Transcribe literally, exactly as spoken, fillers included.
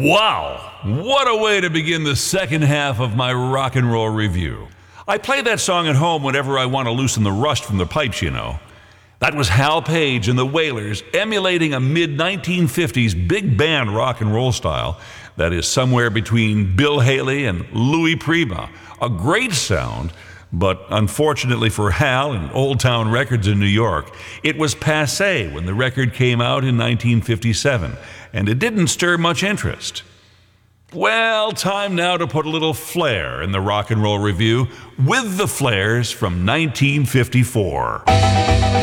Wow, what a way to begin the second half of my rock and roll review. I play that song at home whenever I want to loosen the rust from the pipes, you know. That was Hal Page and the Wailers emulating a mid nineteen fifties big band rock and roll style that is somewhere between Bill Haley and Louis Prima. A great sound, but unfortunately for Hal and Old Town Records in New York, it was passé when the record came out in nineteen fifty-seven, and it didn't stir much interest. Well, time now to put a little flair in the rock and roll review with the Flares from nineteen fifty-four.